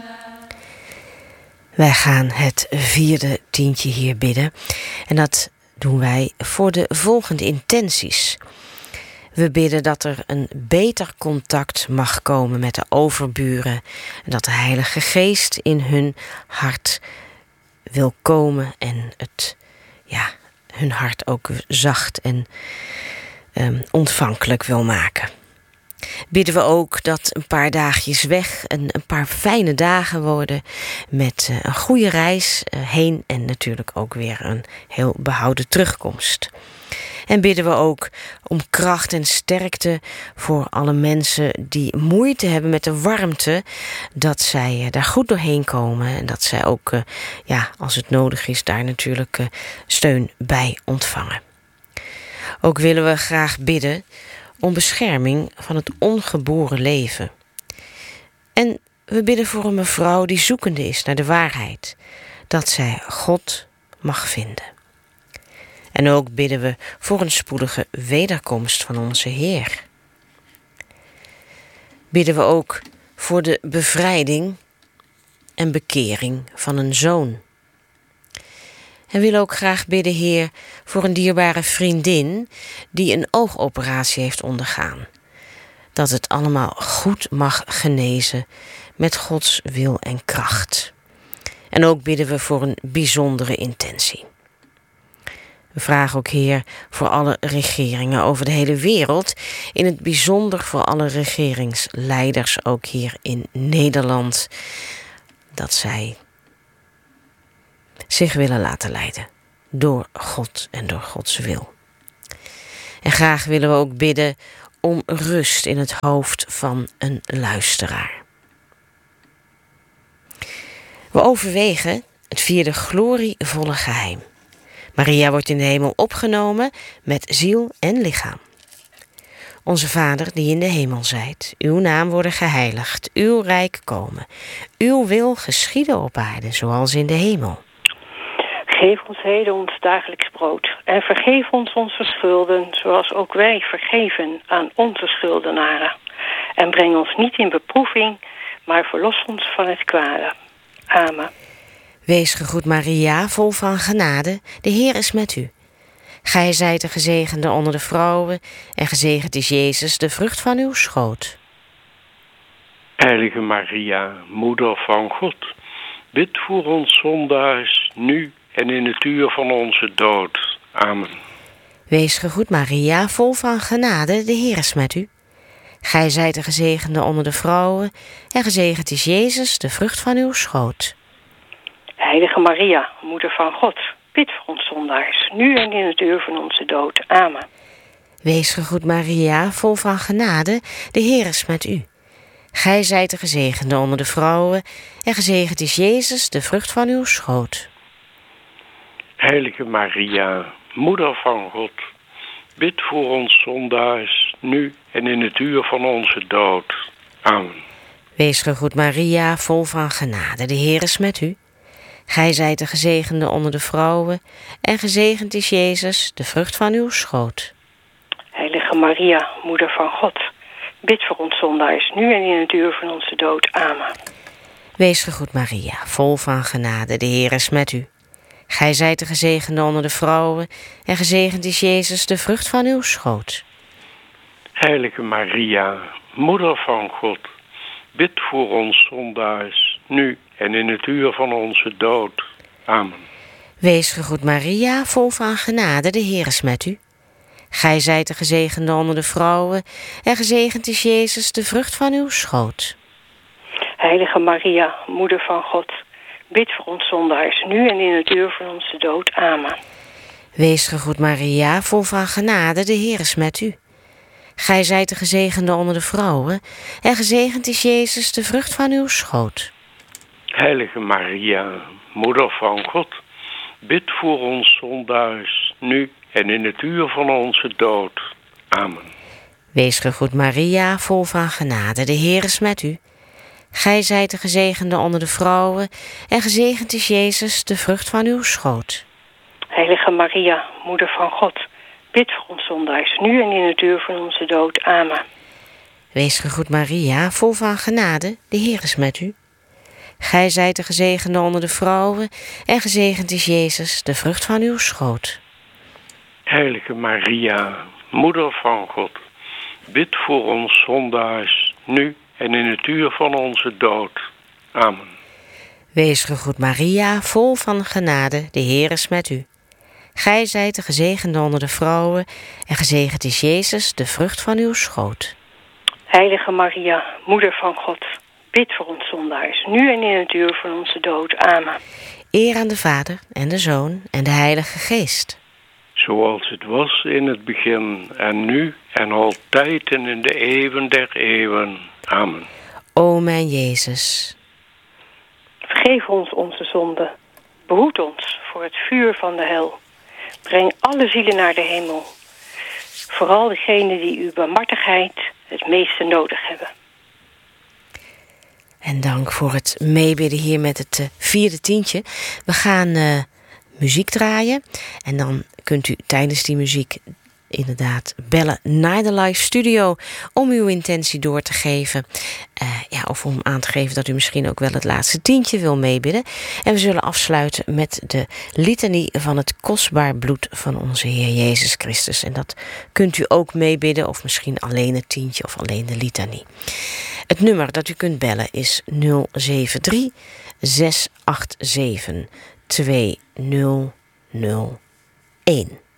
Wij gaan het 4e tientje hier bidden. En dat doen wij voor de volgende intenties. We bidden dat er een beter contact mag komen met de overburen. En dat de Heilige Geest in hun hart wil komen. En hun hart ook zacht en ontvankelijk wil maken. Bidden we ook dat een paar dagjes weg een paar fijne dagen worden met een goede reis heen en natuurlijk ook weer een heel behouden terugkomst. En bidden we ook om kracht en sterkte voor alle mensen die moeite hebben met de warmte, dat zij daar goed doorheen komen en dat zij ook, als het nodig is, daar natuurlijk steun bij ontvangen. Ook willen we graag bidden om bescherming van het ongeboren leven. En we bidden voor een mevrouw die zoekende is naar de waarheid, dat zij God mag vinden. En ook bidden we voor een spoedige wederkomst van onze Heer. Bidden we ook voor de bevrijding en bekering van een zoon. En willen ook graag bidden, Heer, voor een dierbare vriendin die een oogoperatie heeft ondergaan. Dat het allemaal goed mag genezen met Gods wil en kracht. En ook bidden we voor een bijzondere intentie. We vragen ook, Heer, voor alle regeringen over de hele wereld, in het bijzonder voor alle regeringsleiders, ook hier in Nederland, dat zij zich willen laten leiden door God en door Gods wil. En graag willen we ook bidden om rust in het hoofd van een luisteraar. We overwegen het 4e glorievolle geheim. Maria wordt in de hemel opgenomen met ziel en lichaam. Onze Vader die in de hemel zijt, uw naam worden geheiligd, uw rijk komen. Uw wil geschieden op aarde, zoals in de hemel. Geef ons heden ons dagelijks brood en vergeef ons onze schulden, zoals ook wij vergeven aan onze schuldenaren. En breng ons niet in beproeving, maar verlos ons van het kwade. Amen. Wees gegroet Maria, vol van genade, de Heer is met u. Gij zijt de gezegende onder de vrouwen, en gezegend is Jezus, de vrucht van uw schoot. Heilige Maria, moeder van God, bid voor ons zondaars, nu en in het uur van onze dood. Amen. Wees gegroet Maria, vol van genade, de Heer is met u. Gij zijt de gezegende onder de vrouwen, en gezegend is Jezus, de vrucht van uw schoot. Heilige Maria, moeder van God, bid voor ons zondaars, nu en in het uur van onze dood. Amen. Wees gegroet Maria, vol van genade, de Heer is met u. Gij zijt de gezegende onder de vrouwen, en gezegend is Jezus, de vrucht van uw schoot. Heilige Maria, moeder van God, bid voor ons zondaars, nu en in het uur van onze dood. Amen. Wees gegroet Maria, vol van genade, de Heer is met u. Gij zijt de gezegende onder de vrouwen, en gezegend is Jezus, de vrucht van uw schoot. Heilige Maria, moeder van God, bid voor ons zondaars, nu en in het uur van onze dood. Amen. Wees gegroet Maria, vol van genade, de Heer is met u. Gij zijt de gezegende onder de vrouwen, en gezegend is Jezus, de vrucht van uw schoot. Heilige Maria, moeder van God, bid voor ons zondaars, nu en in het uur van onze dood. Amen. Wees gegroet Maria, vol van genade, de Heer is met u. Gij zijt de gezegende onder de vrouwen, en gezegend is Jezus, de vrucht van uw schoot. Heilige Maria, moeder van God, bid voor ons zondaars, nu en in het uur van onze dood. Amen. Wees gegroet Maria, vol van genade, de Heer is met u. Gij zijt de gezegende onder de vrouwen, en gezegend is Jezus, de vrucht van uw schoot. Heilige Maria, moeder van God, bid voor ons zondaars, nu en in het uur van onze dood. Amen. Wees gegroet Maria, vol van genade, de Heer is met u. Gij zijt de gezegende onder de vrouwen, en gezegend is Jezus, de vrucht van uw schoot. Heilige Maria, moeder van God, bid voor ons zondaars, nu en in het uur van onze dood. Amen. Wees gegroet Maria, vol van genade, de Heer is met u. Gij zijt de gezegende onder de vrouwen, en gezegend is Jezus, de vrucht van uw schoot. Heilige Maria, Moeder van God, bid voor ons zondaars, nu en in het uur van onze dood. Amen. Wees gegroet Maria, vol van genade, de Heer is met u. Gij zijt de gezegende onder de vrouwen, en gezegend is Jezus, de vrucht van uw schoot. Heilige Maria, Moeder van God, bid voor ons zondaars, nu en in het uur van onze dood. Amen. Eer aan de Vader en de Zoon en de Heilige Geest. Zoals het was in het begin, en nu en altijd en in de eeuwen der eeuwen. Amen. O mijn Jezus, Vergeef ons onze zonden. Behoed ons voor het vuur van de hel. Breng alle zielen naar de hemel. Vooral degenen die uw barmhartigheid het meeste nodig hebben. en dank voor het meebidden hier met het vierde tientje. We gaan muziek draaien en dan kunt u tijdens die muziek inderdaad bellen naar de live studio om uw intentie door te geven. Of om aan te geven dat u misschien ook wel het laatste tientje wil meebidden. En we zullen afsluiten met de litanie van het kostbaar bloed van onze Heer Jezus Christus. En dat kunt u ook meebidden, of misschien alleen het tientje of alleen de litanie. Het nummer dat u kunt bellen is 073 687 2001.